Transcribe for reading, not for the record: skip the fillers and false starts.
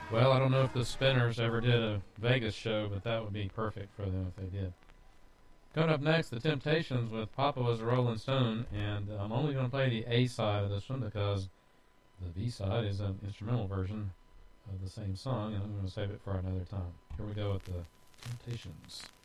Well, I don't know if the Spinners ever did a Vegas show, but that would be perfect for them if they did. Coming up next, the Temptations with Papa Was a Rolling Stone, and I'm only going to play the A side of this one because the B side is an instrumental version of the same song, and I'm going to save it for another time. Here we go with the Temptations.